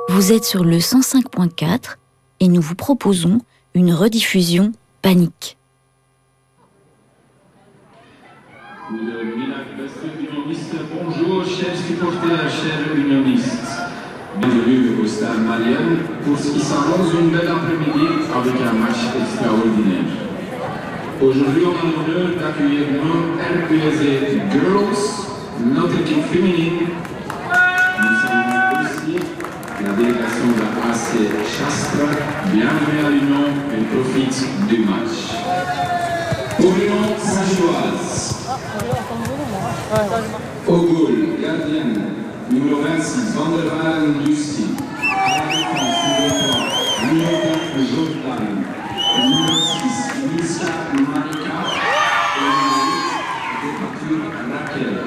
Vous êtes sur le 105.4 et nous vous proposons une rediffusion Panique. Bonjour, chers supporters, chers unionistes. Bienvenue au Stade Malien pour ce qui s'annonce une belle après-midi avec un match extraordinaire. Aujourd'hui, on a l'honneur d'accueillir nos RQSE Girls, notre équipe féminine. Nous sommes aussi la délégation de la AC Chastre. Bienvenue à l'Union et profite du match. Pour l'Union Saint-Gilloise. Au goal, gardienne, numéro 26, Van der Waalen Lucie. À la défense, numéro 4, Jordan. Numéro 6, Niska Marika. Et numéro 8, Dépature Raquel.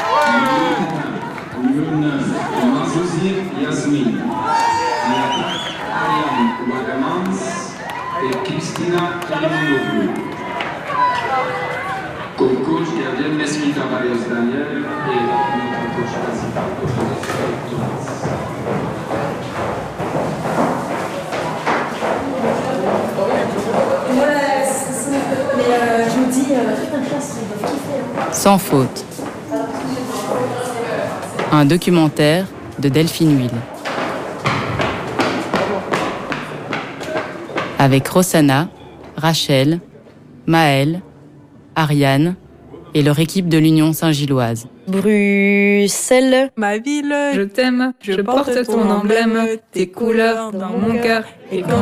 Numéro 9, Mazouzir Yasmin. À l'attaque, Ariane Ouagamans et Christina Kalimanoglou. Comme coach, gardien Mesmita Barrios Daniel et notre coach principal, Thomas. Je me dis, toute une chance, ils doivent kiffer. Sans faute. Un documentaire de Delphine Huil. Avec Rossana, Rachel, Maëlle, Ariane et leur équipe de l'Union Saint-Gilloise. Bruxelles, ma ville, je t'aime, je porte ton emblème, tes couleurs dans mon cœur. Et quand